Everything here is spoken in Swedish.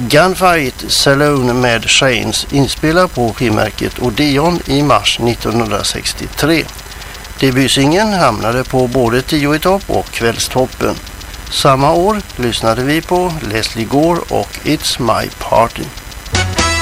Gunfight Saloon med Shanes inspelad på skivmärket Odeon i mars 1963. Debutsingeln hamnade på både 10 i topp och kvällstoppen. Samma år lyssnade vi på Leslie Gore och It's My Party.